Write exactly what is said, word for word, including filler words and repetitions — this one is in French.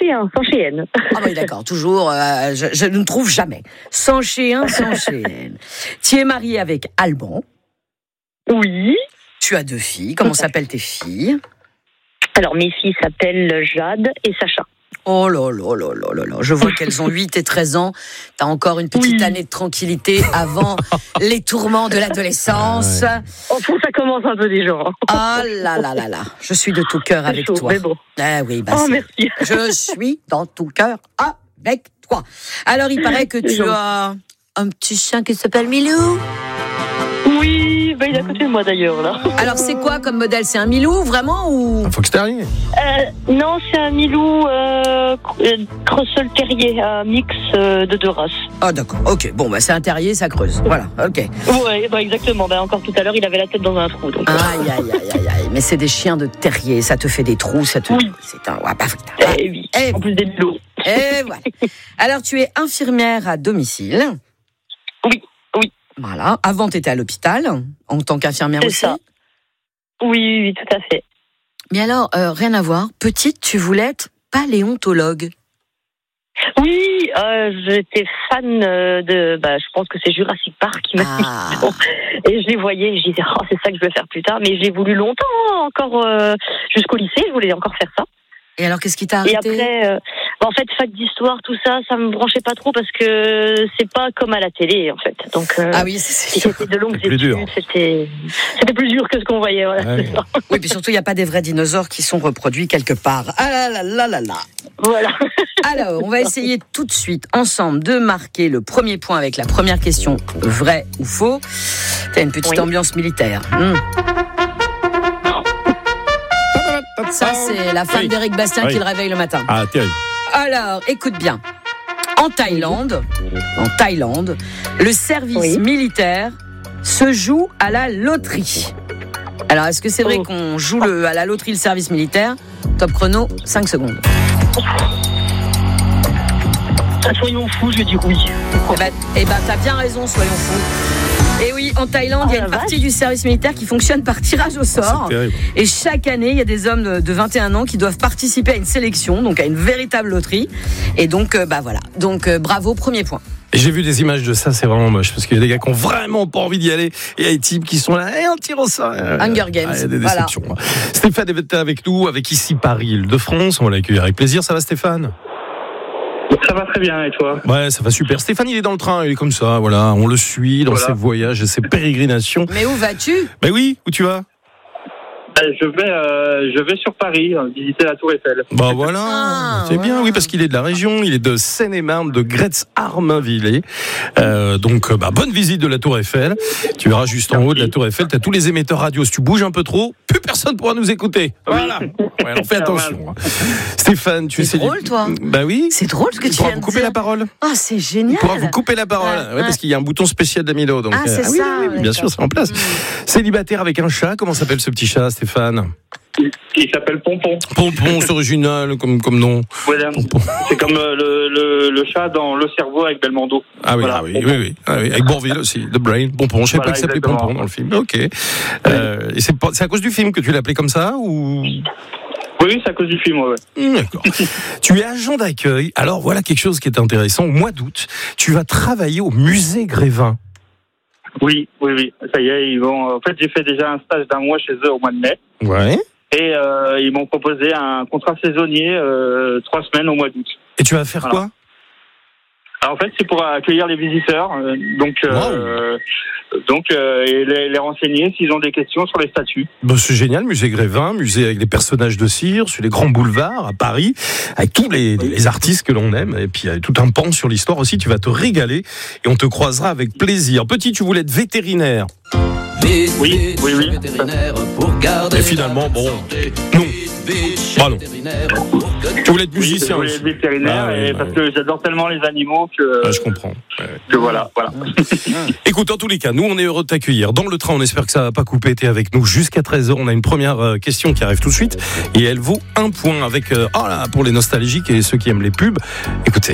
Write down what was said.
Chéen, sans Chéenne. Ah oui, d'accord, toujours, euh, je, je ne trouve jamais. Sans Chéen, sans Chéenne. Tu es mariée avec Alban. Oui. Tu as deux filles. Comment s'appellent tes filles? Alors, mes filles s'appellent Jade et Sacha. Oh là là là là là là. Je vois qu'elles ont huit et treize ans. T'as encore une petite Oui. année de tranquillité avant les tourments de l'adolescence. Ah Oh, ça commence un peu déjà. Ah là là là là. Je suis de tout cœur avec chaud, toi. mais bon. Ah oui, bah Oh, c'est- merci. Je suis dans tout cœur avec toi. Alors, il paraît que tu as un petit chien qui s'appelle Milou. Oui, bah, il est à côté de moi d'ailleurs, là. Alors, c'est quoi comme modèle? C'est un Milou, vraiment, ou... Un fox terrier. Euh, non, c'est un Milou euh, Creusel Terrier, un mix euh, de deux races. Ah, d'accord. Ok. Bon, bah, c'est un terrier, ça creuse. Voilà. Ok. Ouais, bah, exactement. Bah, encore tout à l'heure, il avait la tête dans un trou. Donc... Aïe, aïe, aïe, aïe, aïe. Mais c'est des chiens de terrier. Ça te fait des trous, ça te... Oui. C'est un... Ouais, bah, putain. Eh oui, Eh en plus des Milots. Et voilà. Alors, tu es infirmière à domicile. Oui, oui. Voilà. Avant, tu étais à l'hôpital, en tant qu'infirmière C'est aussi. ça. Oui, oui, tout à fait. Mais alors, euh, rien à voir. Petite, tu voulais être paléontologue. Oui, euh, j'étais fan euh, de, bah, je pense que c'est Jurassic Park qui m'a Ah. mis. Et je les voyais, je disais, oh, c'est ça que je veux faire plus tard. Mais j'ai voulu longtemps, hein, encore euh, jusqu'au lycée, je voulais encore faire ça. Et alors, qu'est-ce qui t'a Et arrêté? après, euh, bah, en fait, fac d'histoire, tout ça, ça me branchait pas trop parce que c'est pas comme à la télé, en fait. Donc, euh, Ah oui, c'est si sûr. c'était de longues C'est plus études, dur. c'était, c'était plus dur que ce qu'on voyait. Voilà, Ouais. c'est ça. Oui, puis surtout, il n'y a pas des vrais dinosaures qui sont reproduits quelque part. Ah là là là là là. Voilà. Alors, on va essayer tout de suite, ensemble, de marquer le premier point avec la première question, vrai ou faux. T'as une petite Oui. ambiance militaire. Hmm. Ça, c'est la femme Oui. d'Éric Bastien Oui. qui le réveille le matin. Ah, terrible. Alors, écoute bien. En Thaïlande, en Thaïlande, le service Oui. militaire se joue à la loterie. Alors, est-ce que c'est vrai Oh. qu'on joue le, à la loterie le service militaire? Top chrono, cinq secondes. Soyons fous, je dis oui. Eh ben, eh ben, t'as bien raison, soyons fous. Et oui, en Thaïlande, il y a Oh, une la partie vache. du service militaire qui fonctionne par tirage au sort. C'est terrible. Et chaque année, il y a des hommes de, de vingt et un ans qui doivent participer à une sélection, donc à une véritable loterie. Et donc, euh, bah voilà. Donc, euh, bravo, premier point. Et j'ai vu des images de ça, c'est vraiment moche, parce qu'il y a des gars qui ont vraiment pas envie d'y aller, et il y a des types qui sont là, et on tire au sort. Hunger Games, Ah, il y a des voilà. déceptions. Stéphane est avec nous, avec ici Paris, Île-de-France, on va l'accueillir avec plaisir. Ça va, Stéphane? Ça va très bien, et toi? Ouais, ça va super. Stéphane, il est dans le train, il est comme ça, voilà, on le suit dans Voilà. ses voyages et ses pérégrinations. Mais où vas-tu? Ben oui, où tu vas? Ben, je vais, euh, je vais sur Paris euh, visiter la Tour Eiffel. Bah voilà, Ah, c'est bien, voilà. oui, parce qu'il est de la région, il est de Seine-et-Marne, de Gretz-Armainvillers. Euh, donc, euh, bah, bonne visite de la Tour Eiffel. Tu verras juste en haut de la Tour Eiffel, tu as tous les émetteurs radio. Si tu bouges un peu trop, plus personne pourra nous écouter. Voilà. Ouais, alors fais attention. Stéphane, tu C'est es drôle, toi. Bah oui. C'est drôle ce que Il tu pourra viens vous de couper dire. la parole. Oh, c'est Il génial. pourra vous couper la parole. Ah, Ouais, ah. parce qu'il y a un bouton spécial d'Amilo. Donc, Ah, c'est euh, oui, ça, oui, oui, bien d'accord. sûr, c'est en place. Célibataire avec un chat, comment s'appelle ce petit chat, Stéphane? Il s'appelle Pompon. Pompon, c'est original comme, comme nom. Voilà. Pompon. C'est comme euh, le, le, le chat dans Le Cerveau avec Belmondo. Ah oui, Voilà, ah oui, Pompon. oui, oui, ah oui. Avec Bourvil aussi, The Brain, Pompon. Je sais Voilà, pas qu'il s'appelait exactement. Pompon dans le film. Ok. Euh, et c'est, pas- c'est à cause du film que tu l'as appelé comme ça ou? Oui, c'est à cause du film, ouais. Hum, D'accord. Tu es agent d'accueil. Alors voilà quelque chose qui est intéressant. Au mois d'août, tu vas travailler au musée Grévin. Oui, oui, oui. Ça y est, ils vont. En fait, j'ai fait déjà un stage d'un mois chez eux au mois de mai. Ouais. Et euh, ils m'ont proposé un contrat saisonnier, euh, trois semaines au mois d'août. Et tu vas faire Voilà. quoi? Alors, en fait, c'est pour accueillir les visiteurs, euh, donc, euh, donc euh, et les, les renseigner s'ils ont des questions sur les statues. Ben, c'est génial, musée Grévin, musée avec les personnages de cire, sur les grands boulevards à Paris, avec tous les, les artistes que l'on aime, et puis il y a tout un pan sur l'histoire aussi, tu vas te régaler, et on te croisera avec plaisir. Petit, tu voulais être vétérinaire. Oui, oui, oui. Et finalement, bon, non. Bah non. Tu voulais être Oui, musicien je voulais aussi. être vétérinaire, Ah oui, et bah parce oui. que j'adore tellement les animaux que, Ah, je comprends. Ouais. que voilà, voilà. Écoute, en tous les cas, nous, on est heureux de t'accueillir. Dans le train, on espère que ça va pas couper. T'es avec nous jusqu'à treize heures. On a une première euh, question qui arrive tout de suite. Et elle vaut un point avec, euh, oh là, pour les nostalgiques et ceux qui aiment les pubs. Écoutez.